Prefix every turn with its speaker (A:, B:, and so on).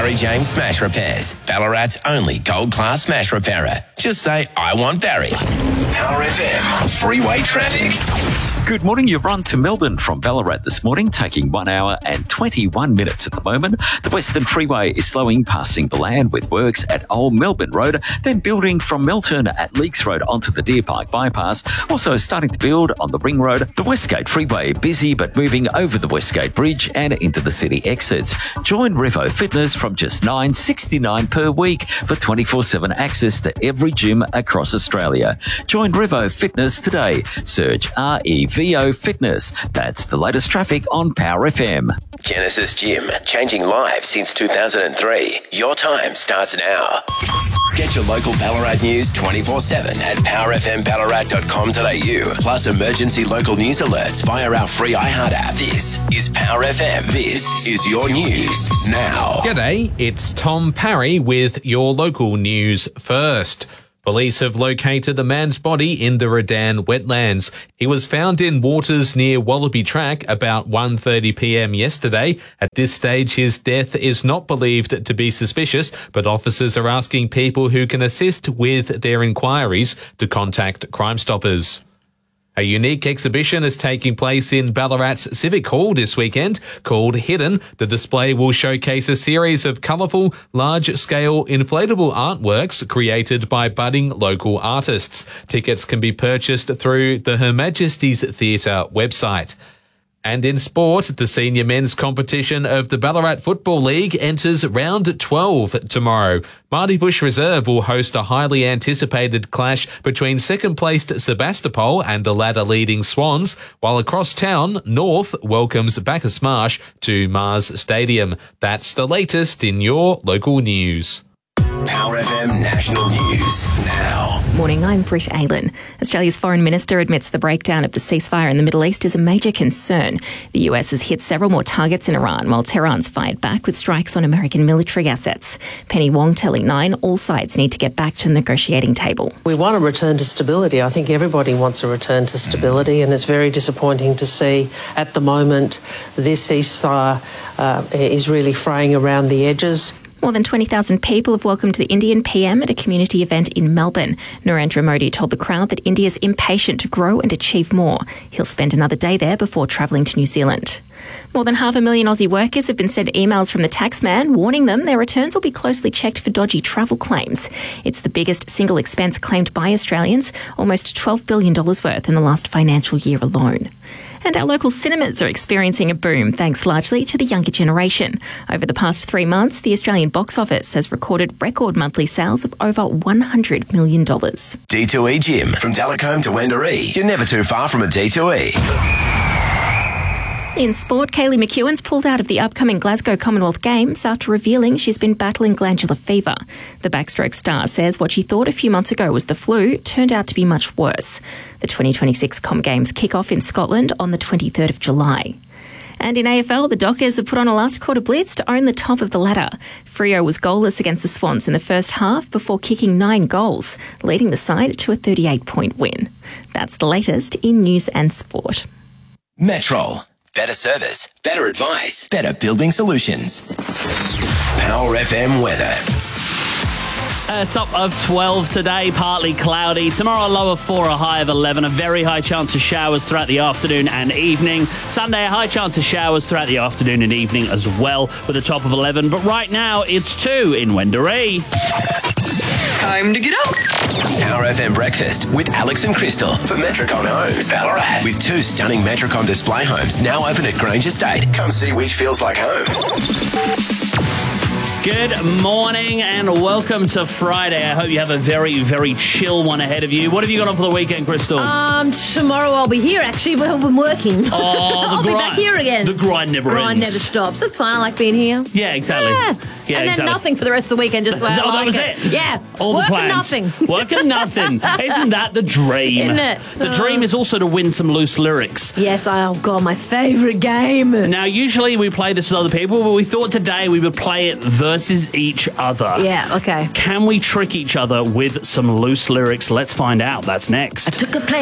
A: Barry James Smash Repairs, Ballarat's only gold-class smash repairer. Just say, I want Barry. Power FM, freeway traffic.
B: Good morning. You've run to Melbourne from Ballarat this morning, taking 1 hour and 21 minutes at the moment. The Western Freeway is slowing, passing the land with works at Old Melbourne Road, then building from Melton at Leakes Road onto the Deer Park bypass. Also starting to build on the Ring Road. The Westgate Freeway busy, but moving over the Westgate Bridge and into the city exits. Join Revo Fitness from just $9.69 per week for 24/7 access to every gym across Australia. Join Revo Fitness today. Search REVO Fitness. That's the latest traffic on Power FM.
A: Genesis Gym, changing lives since 2003. Your time starts now. Get your local Ballarat news 24/7 at powerfmballarat.com.au. Plus emergency local news alerts via our free iHeart app. This is Power FM. This is your news now.
C: G'day, it's Tom Parry with your local news first. Police have located a man's body in the Redan wetlands. He was found in waters near Wallaby Track about 1:30 p.m. yesterday. At this stage, his death is not believed to be suspicious, but officers are asking people who can assist with their inquiries to contact Crime Stoppers. A unique exhibition is taking place in Ballarat's Civic Hall this weekend called Hidden. The display will showcase a series of colourful, large-scale inflatable artworks created by budding local artists. Tickets can be purchased through the Her Majesty's Theatre website. And in sport, the senior men's competition of the Ballarat Football League enters round 12 tomorrow. Marty Bush Reserve will host a highly anticipated clash between second-placed Sebastopol and the ladder-leading Swans, while across town, North welcomes Bacchus Marsh to Mars Stadium. That's the latest in your local news.
A: Power FM National News now.
D: Morning, I'm Britt Aylan. Australia's Foreign Minister admits the breakdown of the ceasefire in the Middle East is a major concern. The US has hit several more targets in Iran, while Tehran's fired back with strikes on American military assets. Penny Wong telling Nine all sides need to get back to the negotiating table.
E: We want a return to stability. I think everybody wants a return to stability, and it's very disappointing to see at the moment this ceasefire is really fraying around the edges.
D: More than 20,000 people have welcomed the Indian PM at a community event in Melbourne. Narendra Modi told the crowd that India is impatient to grow and achieve more. He'll spend another day there before travelling to New Zealand. More than 500,000 Aussie workers have been sent emails from the taxman warning them their returns will be closely checked for dodgy travel claims. It's the biggest single expense claimed by Australians, almost $12 billion worth in the last financial year alone. And our local cinemas are experiencing a boom, thanks largely to the younger generation. Over the past 3 months, the Australian box office has recorded record monthly sales of over $100 million.
A: D2E Gym, from Talcombe to Wendouree. You're never too far from a D2E.
D: In sport, Kaylee McEwen's pulled out of the upcoming Glasgow Commonwealth Games after revealing she's been battling glandular fever. The backstroke star says what she thought a few months ago was the flu turned out to be much worse. The 2026 Com Games kick off in Scotland on the 23rd of July. And in AFL, the Dockers have put on a last quarter blitz to own the top of the ladder. Freo was goalless against the Swans in the first half before kicking 9 goals, leading the side to a 38-point win. That's the latest in news and sport.
A: Metrol. Better service, better advice, better building solutions. Power FM weather.
F: Top of 12 today, partly cloudy. Tomorrow, low of 4, a high of 11. A very high chance of showers throughout the afternoon and evening. Sunday, a high chance of showers throughout the afternoon and evening as well, with a top of 11. But right now, it's 2 in Wendouree.
G: Time to get up.
A: Power FM Breakfast with Alex and Crystal for Metricon Homes, Ballarat. With 2 stunning Metricon display homes now open at Grange Estate. Come see which feels like home.
F: Good morning and welcome to Friday. I hope you have a very, very chill one ahead of you. What have you got on for the weekend, Crystal?
H: Tomorrow I'll be here, actually. Well, I'm working.
F: Oh,
H: I'll be back here again.
F: The grind never ends.
H: Grind never stops. That's fine. I like being here.
F: Yeah, exactly.
H: Yeah, and then nothing for the rest of the weekend as well.
F: That was it.
H: Yeah.
F: All the plans.
H: Nothing.
F: Work and nothing. Isn't that the dream?
H: Isn't it?
F: The dream is also to win some loose lyrics.
H: Yes, oh God, my favourite game.
F: Now, usually we play this with other people, but we thought today we would play it versus each other.
H: Yeah, okay.
F: Can we trick each other with some loose lyrics? Let's find out. That's next.
H: I took a plane.